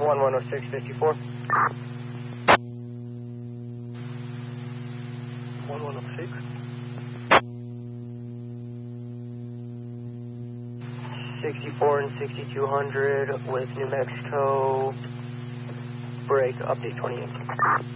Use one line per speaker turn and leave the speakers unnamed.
110654.
1106.
64 and 6200 with New Mexico. Break update 28.